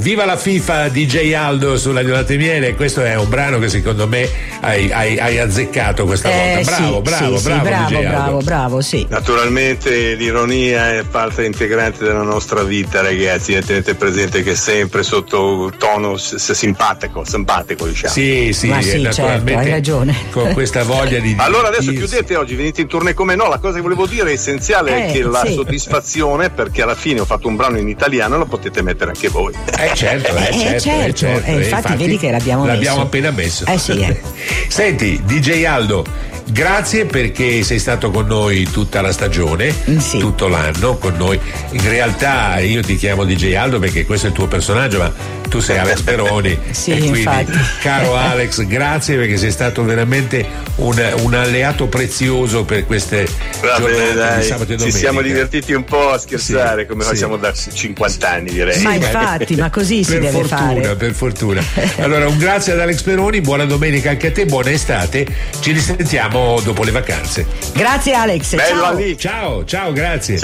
Viva la FIFA DJ Aldo sulla Latte Miele. Questo è un brano che secondo me hai azzeccato questa volta. Bravo, sì. Naturalmente l'ironia è parte integrante della nostra vita, ragazzi. Tenete presente che è sempre sotto tono simpatico, diciamo. Sì, naturalmente, certo, hai ragione. Con questa voglia di allora adesso chiudete oggi, venite in tournée come no. La cosa che volevo dire essenziale è che la soddisfazione, perché alla fine ho fatto un brano in italiano, lo potete mettere anche voi. Certo. Infatti vedi che l'abbiamo appena messo. Sì. Senti, DJ Aldo, grazie perché sei stato con noi tutta la stagione, tutto l'anno con noi. In realtà io ti chiamo DJ Aldo perché questo è il tuo personaggio, ma tu sei Alex Peroni. E quindi, infatti. Caro Alex, grazie perché sei stato veramente un alleato prezioso per queste giornate di sabato e domenica. Ci siamo divertiti un po' a scherzare come facciamo da 50 anni, direi. Ma infatti, ma così si deve fare. Per fortuna. Allora, un grazie ad Alex Peroni, buona domenica anche a te, buona estate. Ci risentiamo dopo le vacanze. Grazie Alex. Bello, ciao. Ciao, grazie.